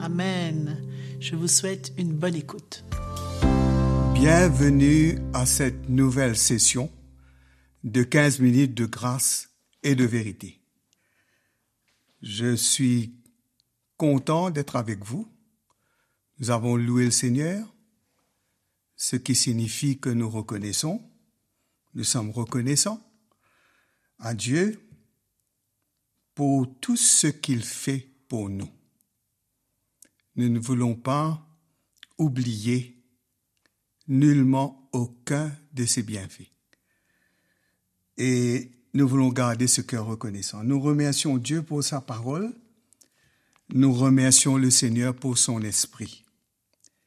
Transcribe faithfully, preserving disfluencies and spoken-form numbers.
Amen. Je vous souhaite une bonne écoute. Bienvenue à cette nouvelle session de quinze minutes de grâce et de vérité. Je suis content d'être avec vous. Nous avons loué le Seigneur, ce qui signifie que nous reconnaissons, nous sommes reconnaissants à Dieu pour tout ce qu'il fait pour nous. Nous ne voulons pas oublier nullement aucun de ses bienfaits. Et nous voulons garder ce cœur reconnaissant. Nous remercions Dieu pour sa parole. Nous remercions le Seigneur pour son esprit.